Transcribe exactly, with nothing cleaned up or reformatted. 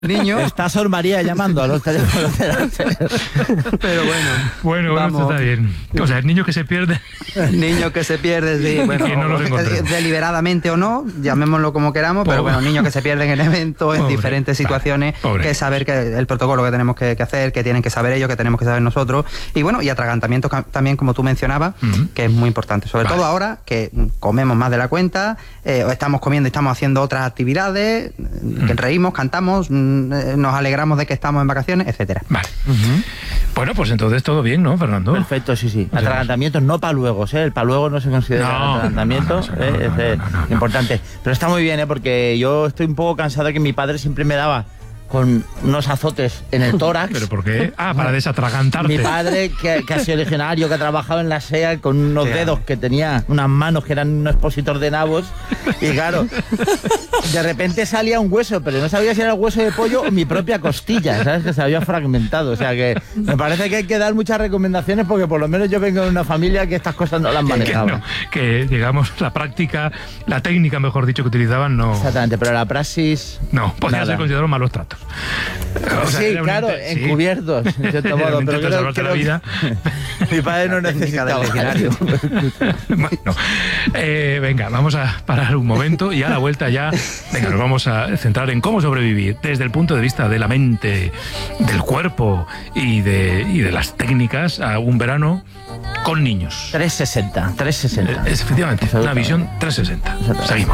Niño. Está Sor María llamando a los teléfonos de la Pero bueno. Bueno, bueno, esto está bien. O sea, el niño que se pierde. Niño que se pierde, sí, bueno, que no lo deliberadamente o no, llamémoslo como queramos, Pobre. pero bueno, niños que se pierden en eventos, en Pobre. diferentes situaciones, Pobre. que saber que el protocolo que tenemos que, que hacer, que tienen que saber ellos, que tenemos que saber nosotros, y bueno, y atragantamientos también, como tú mencionabas, uh-huh. que es muy importante, sobre vale. todo ahora que comemos más de la cuenta, eh, o estamos comiendo y estamos haciendo otras actividades, uh-huh. que reímos, cantamos, nos alegramos de que estamos en vacaciones, etcétera. Vale. Uh-huh. Bueno, pues entonces todo bien, ¿no, Fernando? Perfecto, sí, sí. Atragantamientos no paluegos, ¿eh? El paluego no se considera no, atragantamiento, no, no, no, ¿eh? no, no, es no, no, no, importante. No. Pero está muy bien, ¿eh? Porque yo estoy un poco cansado de que mi padre siempre me daba con unos azotes en el tórax. ¿Pero por qué? Ah, para desatragantarte. Mi padre, que, que ha sido legionario, que ha trabajado en la SEA con unos sí, dedos que tenía, unas manos que eran un expositor de nabos, y claro, de repente salía un hueso, pero no sabía si era el hueso de pollo o mi propia costilla, ¿sabes? Que se había fragmentado. O sea que me parece que hay que dar muchas recomendaciones porque por lo menos yo vengo de una familia que estas cosas no las manejaba. Que, no, que digamos, la práctica, la técnica, mejor dicho, que utilizaban no... Exactamente, pero la praxis... No, podía ser considerado malos tratos. O sea, sí, claro, intent- encubiertos, sí. en cierto modo, pero creo, creo la vida. Que mi padre no necesitaba legionario. Bueno, eh, venga, vamos a parar un momento y a la vuelta ya, venga, nos vamos a centrar en cómo sobrevivir desde el punto de vista de la mente, del cuerpo y de, y de las técnicas a un verano con niños. trescientos sesenta, trescientos sesenta. Es, efectivamente, una visión trescientos sesenta. Seguimos.